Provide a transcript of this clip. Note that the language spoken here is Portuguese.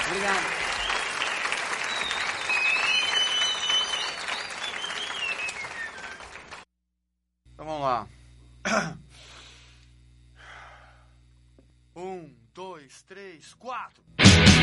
Obrigado. Então vamos lá. 1, 2, 3, 4.